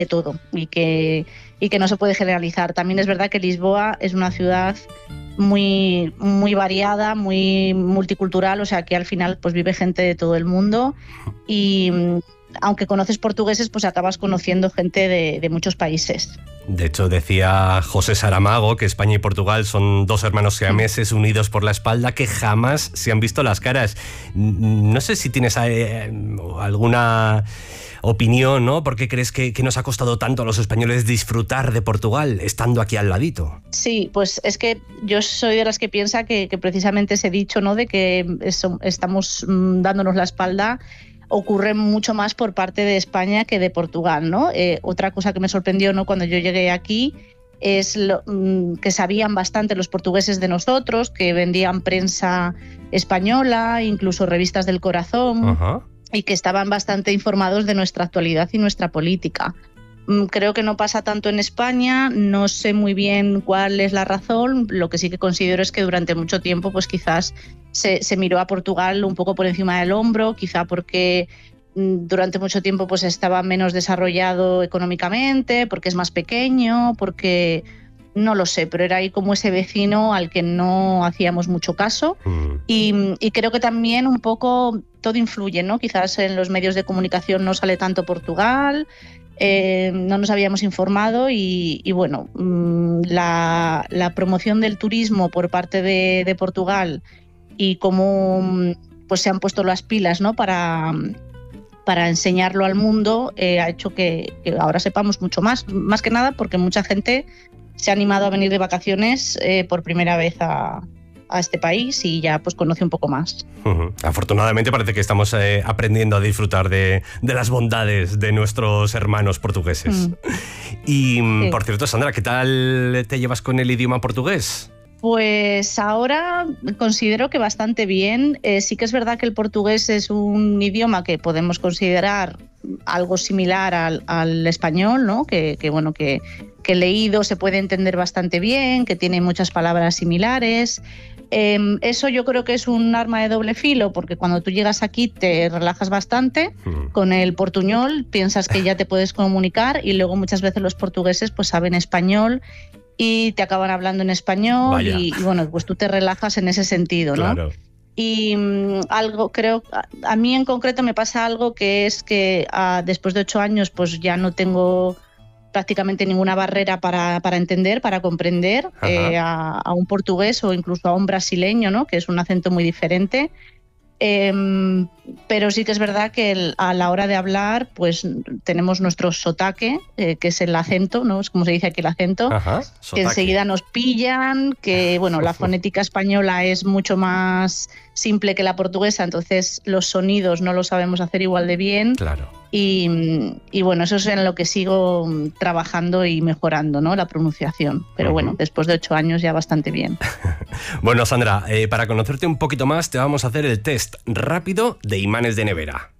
de todo y que no se puede generalizar. También es verdad que Lisboa es una ciudad muy, muy variada, muy multicultural, o sea que al final pues vive gente de todo el mundo y aunque conoces portugueses, pues acabas conociendo gente de muchos países. De hecho, decía José Saramago que España y Portugal son dos hermanos siameses unidos por la espalda que jamás se han visto las caras. No sé si tienes alguna opinión, ¿no? ¿Por qué crees que nos ha costado tanto a los españoles disfrutar de Portugal estando aquí al ladito? Sí, pues es que yo soy de las que piensa que precisamente ese dicho, ¿no?, de que estamos dándonos la espalda, ocurre mucho más por parte de España que de Portugal, ¿no? Otra cosa que me sorprendió, ¿no?, cuando yo llegué aquí es que sabían bastante los portugueses de nosotros, que vendían prensa española, incluso revistas del corazón. Ajá. Y que estaban bastante informados de nuestra actualidad y nuestra política. Creo que no pasa tanto en España, no sé muy bien cuál es la razón. Lo que sí que considero es que durante mucho tiempo pues quizás se miró a Portugal un poco por encima del hombro, quizá porque durante mucho tiempo pues estaba menos desarrollado económicamente, porque es más pequeño, porque no lo sé, pero era ahí como ese vecino al que no hacíamos mucho caso. Y creo que también un poco todo influye, ¿no? Quizás en los medios de comunicación no sale tanto Portugal, no nos habíamos informado y bueno, la promoción del turismo por parte de Portugal y cómo pues se han puesto las pilas, ¿no?, para enseñarlo al mundo, ha hecho que ahora sepamos mucho más que nada porque mucha gente se ha animado a venir de vacaciones por primera vez a este país y ya pues conoce un poco más. Afortunadamente parece que estamos aprendiendo a disfrutar de las bondades de nuestros hermanos portugueses. Y sí. Por cierto, Sandra, ¿qué tal te llevas con el idioma portugués? Pues ahora considero que bastante bien. Sí que es verdad que el portugués es un idioma que podemos considerar algo similar al español, ¿no? Que leído se puede entender bastante bien, que tiene muchas palabras similares. Eso yo creo que es un arma de doble filo, porque cuando tú llegas aquí te relajas bastante con el portuñol, piensas que ya te puedes comunicar y luego muchas veces los portugueses pues saben español y te acaban hablando en español y bueno, pues tú te relajas en ese sentido, ¿no? Claro. Y creo, a mí en concreto me pasa algo que es que después de 8 años pues ya no tengo prácticamente ninguna barrera para entender, para comprender a un portugués o incluso a un brasileño, ¿no?, que es un acento muy diferente. Pero sí que es verdad que a la hora de hablar pues tenemos nuestro sotaque, que es el acento, ¿no? Es como se dice aquí el acento. Ajá, que enseguida nos pillan, que bueno, la fonética española es mucho más simple que la portuguesa, entonces los sonidos no los sabemos hacer igual de bien. Claro. Y bueno, eso es en lo que sigo trabajando y mejorando, ¿no?, la pronunciación. Pero bueno, después de 8 años ya bastante bien. Bueno, Sandra, para conocerte un poquito más te vamos a hacer el test rápido de imanes de nevera.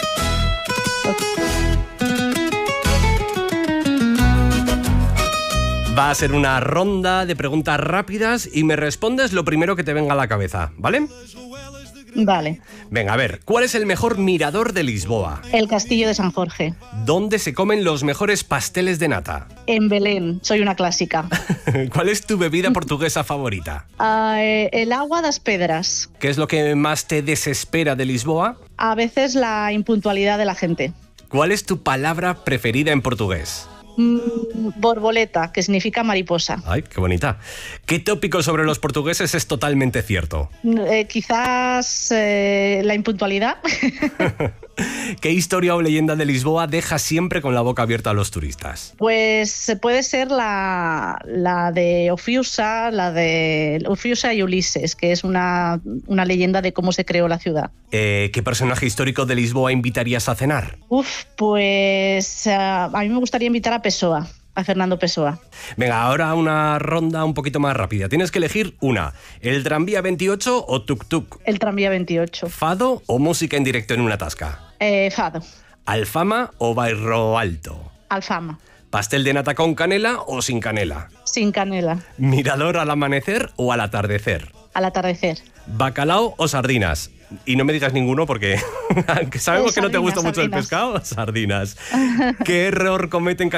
Va a ser una ronda de preguntas rápidas y me respondes lo primero que te venga a la cabeza, ¿vale? Vale. Venga, a ver, ¿cuál es el mejor mirador de Lisboa? El Castillo de San Jorge. ¿Dónde se comen los mejores pasteles de nata? En Belén, soy una clásica. ¿Cuál es tu bebida portuguesa favorita? El agua das pedras. ¿Qué es lo que más te desespera de Lisboa? A veces la impuntualidad de la gente. ¿Cuál es tu palabra preferida en portugués? Borboleta, que significa mariposa. Ay, qué bonita. ¿Qué tópico sobre los portugueses es totalmente cierto? Quizás la impuntualidad. ¿Qué historia o leyenda de Lisboa deja siempre con la boca abierta a los turistas? Pues puede ser la de Ofiusa, y Ulises, que es una leyenda de cómo se creó la ciudad. ¿Qué personaje histórico de Lisboa invitarías a cenar? Pues a mí me gustaría invitar a Pessoa. A Fernando Pessoa. Venga, ahora una ronda un poquito más rápida. Tienes que elegir una. ¿El tranvía 28 o tuk-tuk? El tranvía 28. ¿Fado o música en directo en una tasca? Fado. ¿Alfama o Bairro Alto? Alfama. ¿Pastel de nata con canela o sin canela? Sin canela. ¿Mirador al amanecer o al atardecer? Al atardecer. ¿Bacalao o sardinas? Y no me digas ninguno porque, aunque sabemos que no te gusta mucho el sardinas. pescado, sardinas. ¿Qué error cometen